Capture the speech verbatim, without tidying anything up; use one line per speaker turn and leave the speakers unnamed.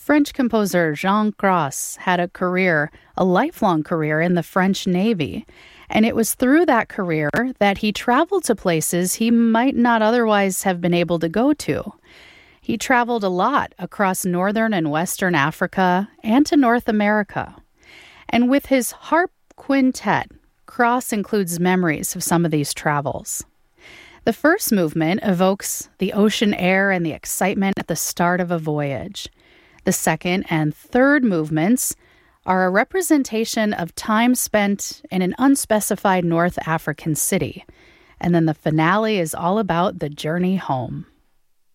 French composer Jean Gras had a career, a lifelong career in the French Navy. And it was through that career that he traveled to places he might not otherwise have been able to go to. He traveled a lot across northern and western Africa and to North America. And with his harp quintet, Gras includes memories of some of these travels. The first movement evokes the ocean air and the excitement at the start of a voyage. The second and third movements are a representation of time spent in an unspecified North African city. And then the finale is all about the journey home.